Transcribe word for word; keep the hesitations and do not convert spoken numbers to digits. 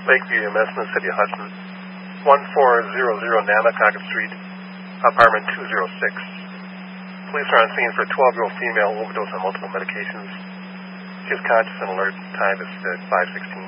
Lakeview, Mesna City, Hudson, one four zero zero Namakocket Street, apartment two oh six. Police are on scene for a twelve-year-old female overdose on multiple medications. She is conscious and alert. Time is at five sixteen.